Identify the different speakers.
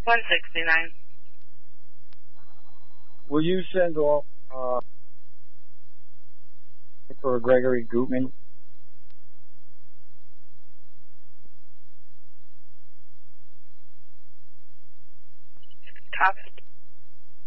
Speaker 1: 169.
Speaker 2: Will you send off for Gregory Gutman?
Speaker 1: Copy.